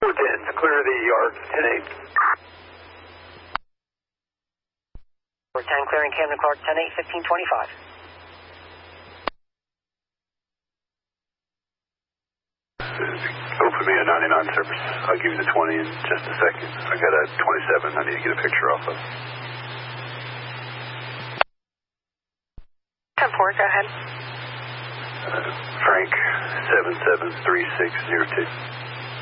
410, clear the yard, 10-8. 410, clearing Camden Clark, 10-8, 1525. Go for me a 99 service. I'll give you the 20 in just a second. I got a 27 I need to get a picture off of. 10-4, go ahead. Frank, 773602.